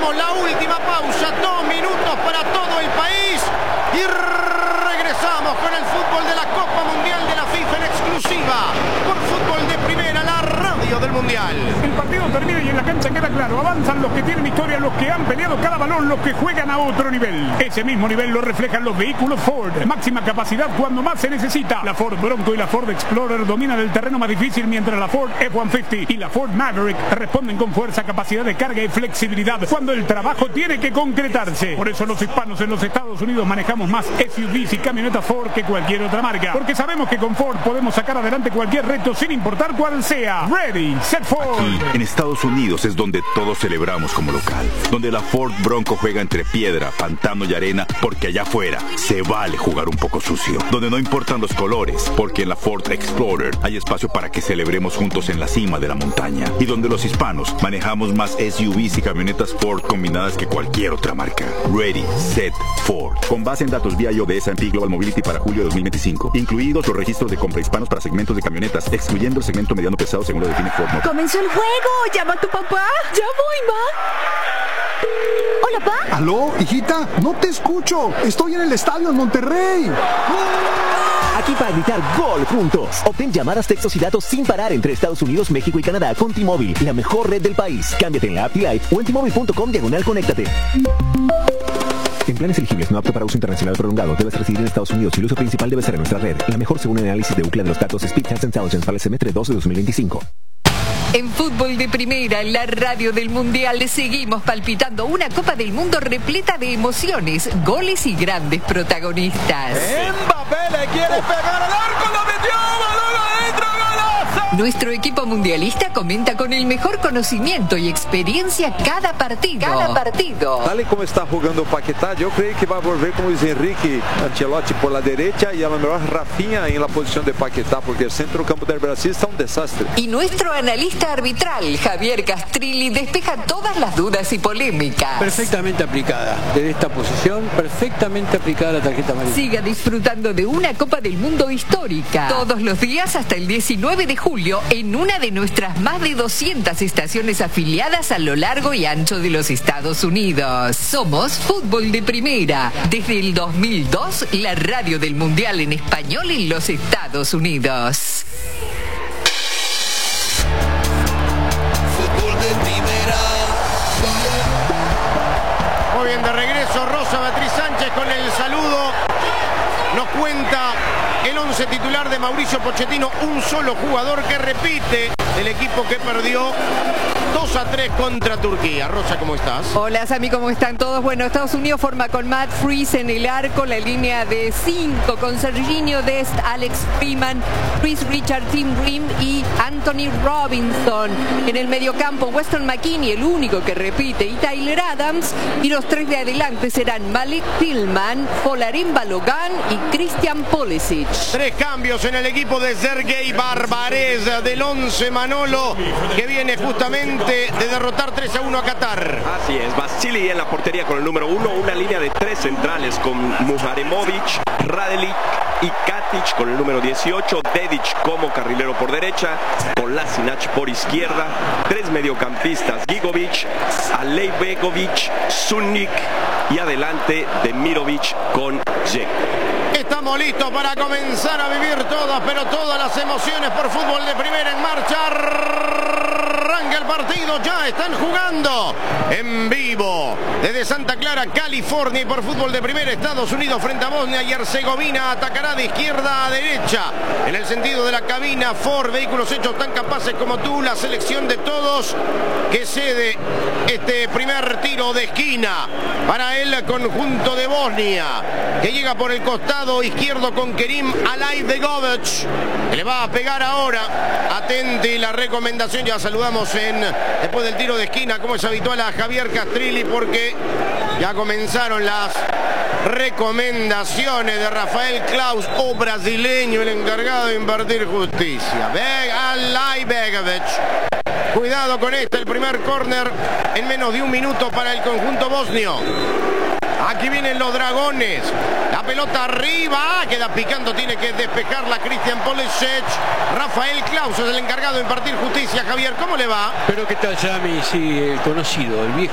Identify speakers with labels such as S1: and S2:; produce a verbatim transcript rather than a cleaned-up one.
S1: hacemos la última pausa, dos minutos para todo el país y regresamos con el fútbol de la Copa Mundial de la FIFA en exclusiva por Fútbol de Primera, la radio del Mundial.
S2: El partido termina y en la cancha queda claro, avanzan los que tienen historia, los que han peleado cada balón, los que juegan a otro nivel. Ese mismo nivel lo reflejan los vehículos Ford, máxima capacidad cuando más se necesita. La Ford Bronco y la Ford Explorer dominan el terreno más difícil, mientras la Ford F ciento cincuenta y la Ford Maverick responden con fuerza, capacidad de carga y flexibilidad cuando el trabajo tiene que concretarse. Por eso los hispanos en los Estados Unidos manejamos más S U Vs y camionetas Ford que cualquier otra marca, porque sabemos que con Ford podemos sacar adelante cualquier reto sin importar cuál sea. Ready, set, Ford.
S3: Aquí, en Estados Unidos, es donde todos celebramos como local, donde la Ford Bronco juega entre piedra, pantano y arena, porque allá afuera se vale jugar un poco sucio, donde no importan los colores, porque en la Ford Explorer hay espacio para que celebremos juntos en la cima de la montaña, y donde los hispanos manejamos más S U Vs y camionetas Ford combinadas que cualquier otra marca. Ready, set, Ford. Con base en datos V I O de S and P Global Mobility para julio de dos mil veinticinco, incluidos los registros de compra hispanos para segmentos de camionetas, excluyendo el segmento mediano pesado según lo define Ford Motor.
S4: ¡Comenzó el juego! ¡Llama a tu papá! ¡Ya voy, ma! Hola, pa.
S5: ¿Aló, hijita? No te escucho. Estoy en el estadio en Monterrey.
S6: Aquí para gritar gol juntos. Obtén llamadas, textos y datos sin parar entre Estados Unidos, México y Canadá con T-Mobile, la mejor red del país. Cámbiate en la app T-Life o en T-Mobile punto com diagonal conéctate. En planes elegibles no apto para uso internacional prolongado, debes residir en Estados Unidos y el uso principal debe ser en nuestra red. La mejor según el análisis de Ookla de los datos Speedtest Intelligence para el semestre dos de dos mil veinticinco.
S7: En Fútbol de Primera, en la radio del Mundial, seguimos palpitando una Copa del Mundo repleta de emociones, goles y grandes protagonistas.
S8: Mbappé le quiere pegar al arco, lo metió, balón adentro, golazo.
S7: Nuestro equipo mundialista comenta con el mejor conocimiento y experiencia cada partido. Cada partido.
S8: Tal y como está jugando Paquetá, yo creo que va a volver como Luis Enrique Ancelotti por la derecha y a lo mejor Rafinha en la posición de Paquetá, porque el centro campo del Brasil está un desastre.
S7: Y nuestro analista arbitral, Javier Castrilli, despeja todas las dudas y polémicas.
S9: Perfectamente aplicada. Desde esta posición, perfectamente aplicada la tarjeta amarilla.
S7: Siga disfrutando de una Copa del Mundo histórica. Todos los días hasta el diecinueve de julio en una de nuestras más de doscientas estaciones afiliadas a lo largo y ancho de los Estados Unidos. Somos Fútbol de Primera. Desde el dos mil dos, la radio del Mundial en español en los Estados Unidos.
S1: Muy bien, de regreso Rosa Beatriz Sánchez con el saludo. Nos cuenta el once titular de Mauricio Pochettino, un solo jugador que repite el equipo que perdió dos a tres contra Turquía. Rosa, ¿cómo estás?
S10: Hola, Sami, ¿cómo están todos? Bueno, Estados Unidos forma con Matt Freese en el arco, la línea de cinco con Serginho Dest, Alex Freeman, Chris Richard, Tim Ream y Anthony Robinson. En el mediocampo, Weston McKennie, el único que repite, y Tyler Adams. Y los tres de adelante serán Malik Tillman, Folarin Balogun y Christian Pulisic.
S1: Tres cambios en el equipo de Sergei Barbarez del once Manolo, que viene justamente de derrotar tres a uno a Qatar.
S11: Así es, Vasili en la portería con el número uno, una línea de tres centrales con Muharemovic, Radelic y Katic con el número dieciocho, Dedic como carrilero por derecha, Kolasinac por izquierda, tres mediocampistas, Gigovic, Alejbegovic, Sunnik y adelante Demirovic con Dzeko.
S1: Estamos listos para comenzar a vivir todas, pero todas las emociones por Fútbol de Primera en marcha. Arranca el partido, ya están jugando en vivo desde Santa Clara, California, y por Fútbol de Primera, Estados Unidos frente a Bosnia y Herzegovina. Atacará de izquierda a derecha en el sentido de la cabina Ford, vehículos hechos tan capaces como tú, la selección de todos que cede este primer tiro de esquina para el conjunto de Bosnia, que llega por el costado izquierdo con Kerim Alajbegovic, que le va a pegar ahora. Atente la recomendación, ya saludamos en después del tiro de esquina, como es habitual, a Javier Castrilli, porque ya comenzaron las recomendaciones de Rafael Klaus, o brasileño, el encargado de impartir justicia. Alajbegovic. Cuidado con este, el primer córner en menos de un minuto para el conjunto bosnio. Aquí vienen los dragones. La pelota arriba. Queda picando. Tiene que despejarla Christian Pulisic. Rafael Klaus es el encargado de impartir justicia. Javier, ¿cómo le va?
S9: Pero ¿qué tal, Yami? Sí, el conocido, el viejo